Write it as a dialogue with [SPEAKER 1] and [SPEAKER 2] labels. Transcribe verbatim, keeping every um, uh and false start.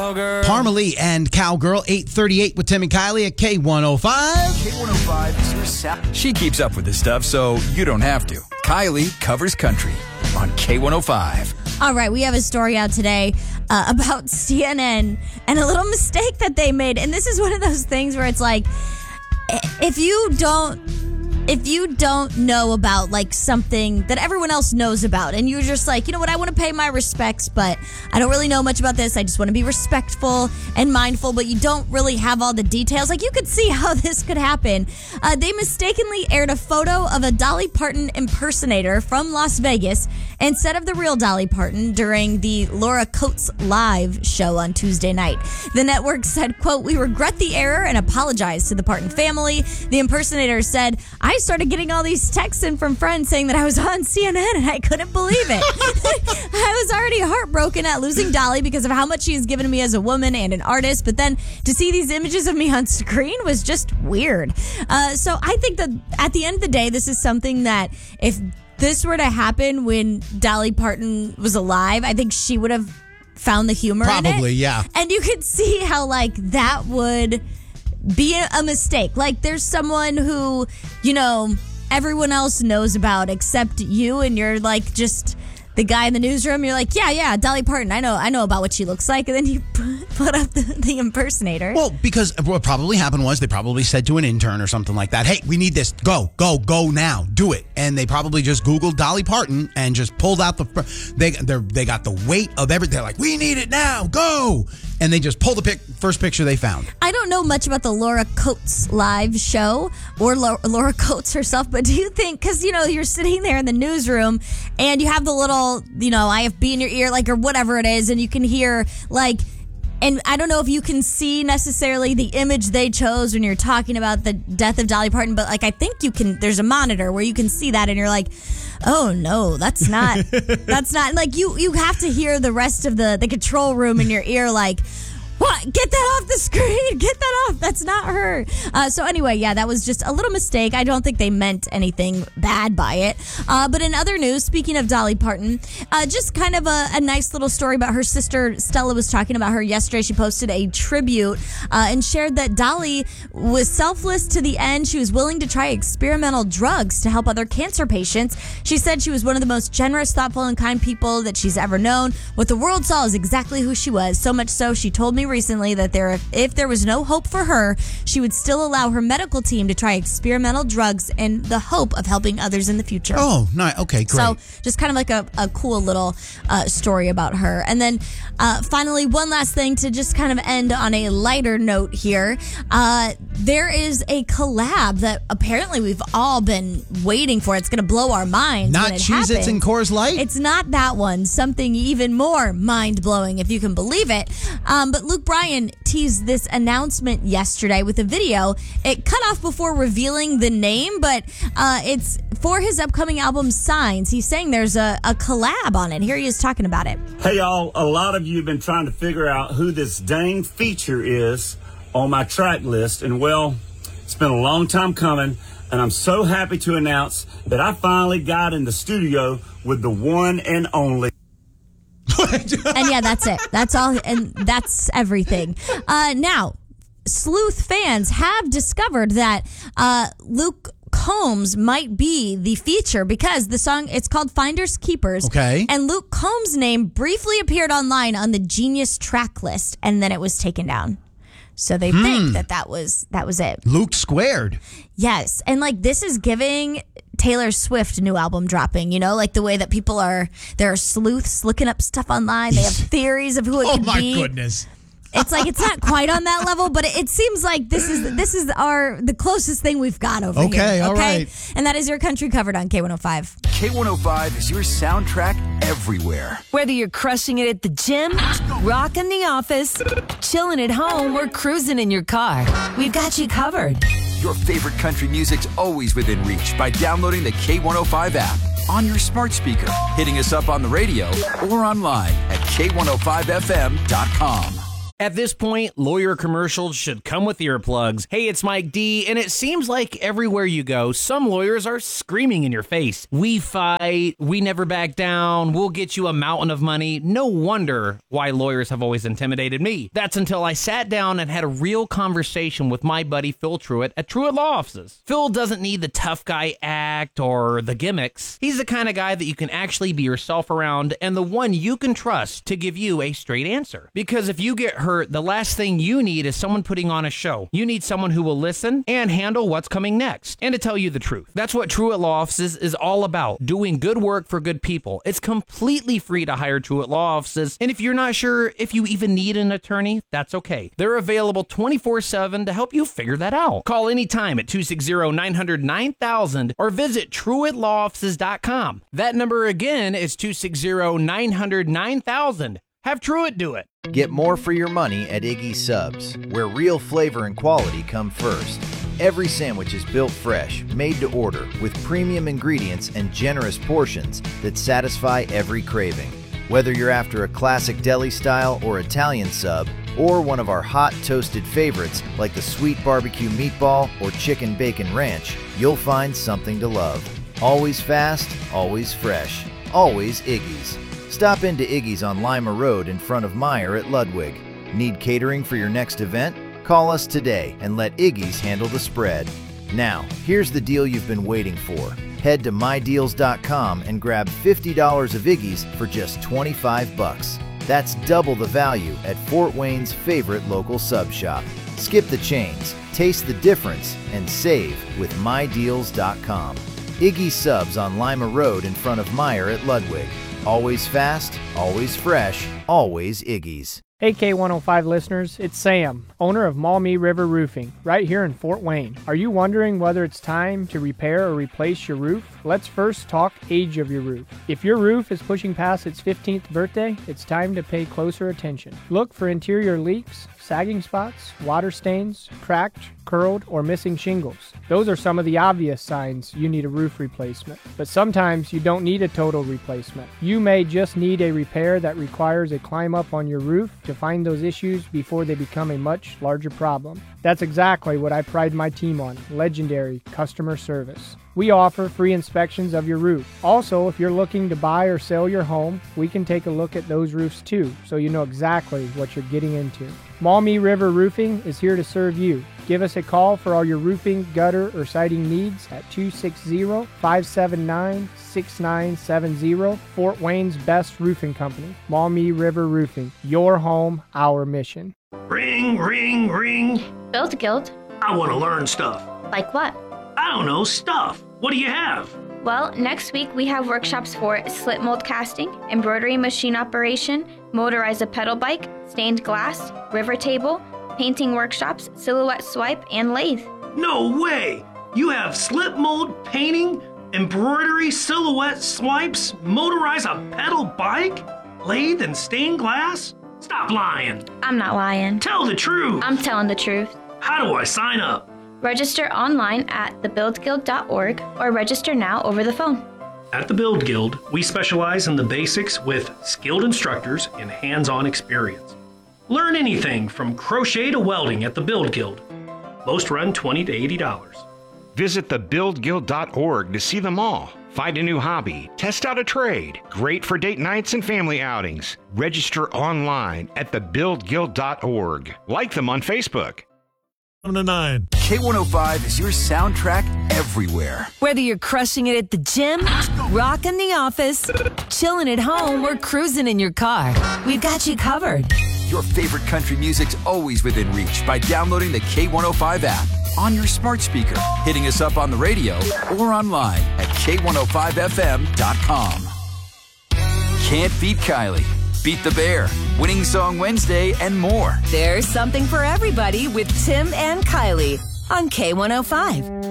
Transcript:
[SPEAKER 1] Cowgirl.
[SPEAKER 2] Parmalee and Cowgirl, eight thirty-eight with Tim and Kylie at K one oh five.
[SPEAKER 3] K one oh five is your sound. She keeps up with this stuff, so you don't have to. Kylie covers country on K one oh five.
[SPEAKER 4] All right, we have a story out today uh, about C N N and a little mistake that they made. And this is one of those things where it's like, if you don't... If you don't know about, like, something that everyone else knows about, and you're just like, you know what, I want to pay my respects, but I don't really know much about this. I just want to be respectful and mindful, but you don't really have all the details. Like, you could see how this could happen. Uh, they mistakenly aired a photo of a Dolly Parton impersonator from Las Vegas instead of the real Dolly Parton during the Laura Coates Live show on Tuesday night. The network said, quote, "We regret the error and apologize to the Parton family." The impersonator said, "I started getting all these texts in from friends saying that I was on C N N and I couldn't believe it. I was already heartbroken at losing Dolly because of how much she has given me as a woman and an artist, but then to see these images of me on screen was just weird." Uh, so I think that at the end of the day, this is something that if this were to happen when Dolly Parton was alive, I think she would have found the humor in it.
[SPEAKER 2] Probably, yeah.
[SPEAKER 4] And you could see how, like, that would be a, a mistake. Like, there's someone who, you know, everyone else knows about except you, and you're like just the guy in the newsroom. You're like, yeah, yeah, Dolly Parton. I know, I know about what she looks like, and then you put up the, the impersonator.
[SPEAKER 2] Well, because what probably happened was they probably said to an intern or something like that, "Hey, we need this. Go, go, go now. Do it." And they probably just Googled Dolly Parton and just pulled out the. They they they got the weight of everything. They're like, "We need it now. Go." And they just pulled the pic, first picture they found.
[SPEAKER 4] I don't know much about the Laura Coates Live show or Laura, Laura Coates herself, but do you think, because, you know, you're sitting there in the newsroom and you have the little, you know, I F B in your ear, like, or whatever it is, and you can hear, like, and I don't know if you can see necessarily the image they chose when you're talking about the death of Dolly Parton, but, like, I think you can, there's a monitor where you can see that and you're like, oh no, that's not, that's not, like, you, you have to hear the rest of the, the control room in your ear, like, what? Get that off the screen. Get that off. That's not her. Uh, so anyway, yeah, that was just a little mistake. I don't think they meant anything bad by it. Uh, but in other news, speaking of Dolly Parton, uh, just kind of a, a nice little story about her sister. Stella was talking about her yesterday. She posted a tribute uh, and shared that Dolly was selfless to the end. She was willing to try experimental drugs to help other cancer patients. She said she was one of the most generous, thoughtful, and kind people that she's ever known. What the world saw is exactly who she was. So much so, she told me recently that there, if there was no hope for her, she would still allow her medical team to try experimental drugs in the hope of helping others in the future.
[SPEAKER 2] Oh, nice. Okay, great.
[SPEAKER 4] So just kind of like a, a cool little uh, story about her. And then uh, finally, one last thing to just kind of end on a lighter note here. Uh, there is a collab that apparently we've all been waiting for. It's going to blow our minds.
[SPEAKER 2] Not
[SPEAKER 4] when it
[SPEAKER 2] Cheez-Its
[SPEAKER 4] happens.
[SPEAKER 2] and Coors Light?
[SPEAKER 4] It's not that one. Something even more mind-blowing, if you can believe it. Um, but Luke Bryan teased this announcement yesterday with a video. It cut off before revealing the name, but uh, it's for his upcoming album Signs. He's saying there's a, a collab on it. Here he is talking about it.
[SPEAKER 5] Hey, y'all. A lot of you have been trying to figure out who this dang feature is on my track list. And, well, it's been a long time coming, and I'm so happy to announce that I finally got in the studio with the one and only.
[SPEAKER 4] And yeah, that's it. That's all. And that's everything. Uh, now, Sleuth fans have discovered that uh, Luke Combs might be the feature because the song, it's called Finders Keepers.
[SPEAKER 2] Okay.
[SPEAKER 4] And Luke Combs' name briefly appeared online on the Genius track list, and then it was taken down. So they hmm. think that that was, that was it.
[SPEAKER 2] Luke squared.
[SPEAKER 4] Yes. And like, this is giving Taylor Swift new album dropping, you know, like the way that people are, there are sleuths looking up stuff online. They have theories of who it
[SPEAKER 2] oh
[SPEAKER 4] could
[SPEAKER 2] my
[SPEAKER 4] be.
[SPEAKER 2] goodness.
[SPEAKER 4] It's like, it's not quite on that level, but it, it seems like this is this is our the closest thing we've got over
[SPEAKER 2] okay,
[SPEAKER 4] here. Okay,
[SPEAKER 2] all right.
[SPEAKER 4] And that is your country covered on K one oh five.
[SPEAKER 3] K one oh five is your soundtrack everywhere.
[SPEAKER 6] Whether you're crushing it at the gym, rocking the office, chilling at home, or cruising in your car, we've got you covered.
[SPEAKER 3] Your favorite country music's always within reach by downloading the K one oh five app on your smart speaker, hitting us up on the radio, or online at K one oh five F M dot com.
[SPEAKER 1] At this point, lawyer commercials should come with earplugs. Hey, it's Mike D, and it seems like everywhere you go, some lawyers are screaming in your face. We fight, we never back down, we'll get you a mountain of money. No wonder why lawyers have always intimidated me. That's until I sat down and had a real conversation with my buddy Phil Truitt at Truitt Law Offices. Phil doesn't need the tough guy act or the gimmicks. He's the kind of guy that you can actually be yourself around and the one you can trust to give you a straight answer. Because if you get hurt, the last thing you need is someone putting on a show. You need someone who will listen and handle what's coming next, and to tell you the truth. That's what Truitt Law Offices is all about, doing good work for good people. It's completely free to hire Truitt Law Offices, and if you're not sure if you even need an attorney, that's okay. They're available twenty-four seven to help you figure that out. Call anytime at two six zero, nine hundred, nine thousand or visit truitt law offices dot com. That number again is two six zero, nine hundred, nine thousand. Have Truitt do it.
[SPEAKER 7] Get more for your money at Iggy's Subs, where real flavor and quality come first. Every sandwich is built fresh, made to order, with premium ingredients and generous portions that satisfy every craving. Whether you're after a classic deli style or Italian sub, or one of our hot toasted favorites like the sweet barbecue meatball or chicken bacon ranch, you'll find something to love. Always fast, always fresh, always Iggy's. Stop into Iggy's on Lima Road in front of Meyer at Ludwig. Need catering for your next event? Call us today and let Iggy's handle the spread. Now, here's the deal you've been waiting for. Head to my deals dot com and grab fifty dollars of Iggy's for just twenty-five bucks. That's double the value at Fort Wayne's favorite local sub shop. Skip the chains, taste the difference, and save with my deals dot com. Iggy's Subs on Lima Road in front of Meyer at Ludwig. Always fast, always fresh, always Iggy's.
[SPEAKER 8] Hey K one oh five listeners, it's Sam, owner of Maumee River Roofing, right here in Fort Wayne. Are you wondering whether it's time to repair or replace your roof? Let's first talk age of your roof. If your roof is pushing past its fifteenth birthday, it's time to pay closer attention. Look for interior leaks, sagging spots, water stains, cracked, curled, or missing shingles. Those are some of the obvious signs you need a roof replacement. But sometimes you don't need a total replacement. You may just need a repair that requires a climb up on your roof to find those issues before they become a much larger problem. That's exactly what I pride my team on, legendary customer service. We offer free inspections of your roof. Also, if you're looking to buy or sell your home, we can take a look at those roofs too, so you know exactly what you're getting into. Maumee River Roofing is here to serve you. Give us a call for all your roofing, gutter, or siding needs at two six zero, five seven nine, six nine seven zero. Fort Wayne's best roofing company, Maumee River Roofing. Your home, our mission.
[SPEAKER 9] Ring, ring, ring.
[SPEAKER 10] Build Guild.
[SPEAKER 9] I want to learn stuff.
[SPEAKER 10] Like what?
[SPEAKER 9] I don't know, stuff. What do you have?
[SPEAKER 10] Well, next week we have workshops for slip mold casting, embroidery machine operation, motorize a pedal bike, stained glass, river table, painting workshops, silhouette swipe, and lathe.
[SPEAKER 9] No way! You have slip mold, painting, embroidery, silhouette swipes, motorize a pedal bike, lathe, and stained glass? Stop lying.
[SPEAKER 10] I'm not lying.
[SPEAKER 9] Tell the truth.
[SPEAKER 10] I'm telling the truth.
[SPEAKER 9] How do I sign up?
[SPEAKER 10] Register online at the build guild dot org or register now over the phone.
[SPEAKER 9] At the Build Guild, we specialize in the basics with skilled instructors and hands-on experience. Learn anything from crochet to welding at the Build Guild. Most run twenty to eighty dollars.
[SPEAKER 11] Visit the build guild dot org to see them all. Find a new hobby, test out a trade. Great for date nights and family outings. Register online at the build guild dot org. Like them on Facebook.
[SPEAKER 12] On the nine.
[SPEAKER 3] K one oh five is your soundtrack everywhere.
[SPEAKER 6] Whether you're crushing it at the gym, rocking the office, chilling at home, or cruising in your car, we've got you covered.
[SPEAKER 3] Your favorite country music's always within reach by downloading the K one oh five app on your smart speaker, hitting us up on the radio, or online at K one oh five F M dot com. Can't beat Kylie. Beat the Bear, Winning Song Wednesday, and more.
[SPEAKER 6] There's something for everybody with Tim and Kylie on K one oh five.